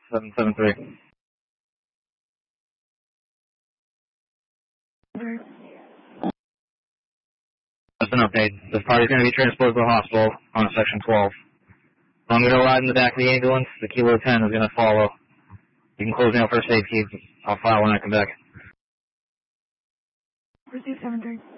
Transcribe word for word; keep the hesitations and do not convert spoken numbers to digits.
seven seven three. Just an update. This party's going to be transported to the hospital on section twelve. I'm going to ride in the back of the ambulance. The Kilo ten is going to follow. You can close me out first aid key. I'll file when I come back. Receive seven three.